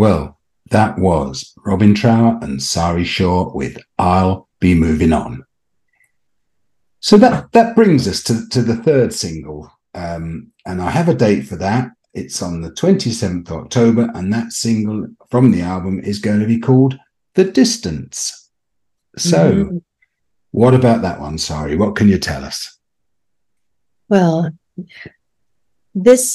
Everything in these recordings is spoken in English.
Well, that was Robin Trower and Sari Shaw with I'll Be Moving On. So that brings us to the third single. And I have a date for that. It's on the 27th of October, and that single from the album is going to be called The Distance. So what about that one, Sari? What can you tell us? Well, this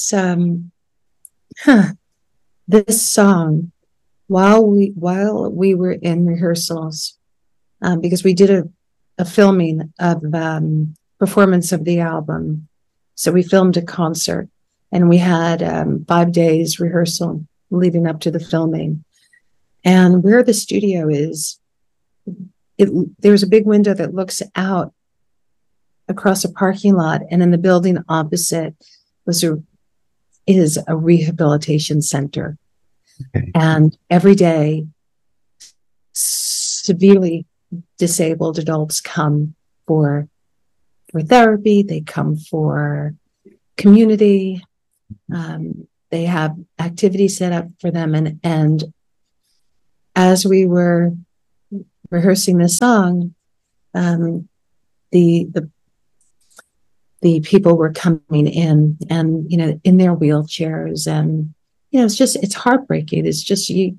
this song, while we were in rehearsals, because we did a filming of performance of the album, so we filmed a concert, and we had 5 days rehearsal leading up to the filming. And where the studio is, there's a big window that looks out across a parking lot, and in the building opposite is a rehabilitation center. Okay. And every day, severely disabled adults come for therapy. They come for community. They have activities set up for them. And as we were rehearsing this song, the people were coming in, and in their wheelchairs, and it's heartbreaking. It's just you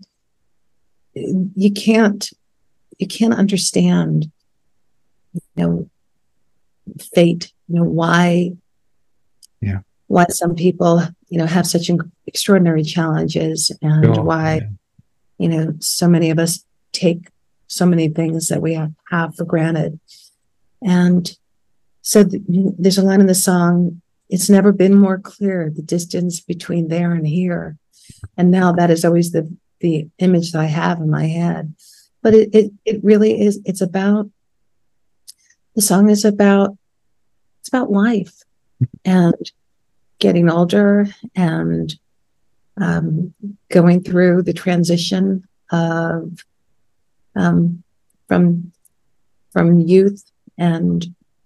can't understand fate, why some people have such extraordinary challenges, and why so many of us take so many things that we have for granted. And so there's a line in the song, it's never been more clear, the distance between there and here. And now that is always the image that I have in my head. But it really is, the song is about life and getting older, and going through the transition of from youth and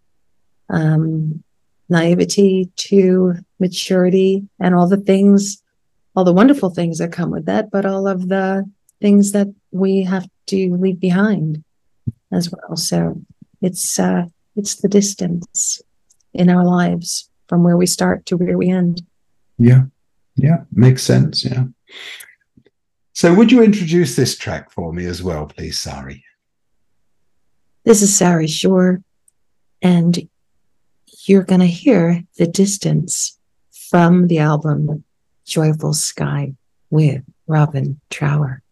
naivety to maturity, and all the wonderful things that come with that, but all of the things that we have to leave behind as well. So it's the distance in our lives from where we start to where we end. Yeah, makes sense. Yeah. So would you introduce this track for me as well, please, Sari? This is Sari Shaw, and you're going to hear The Distance from the album Joyful Sky with Robin Trower.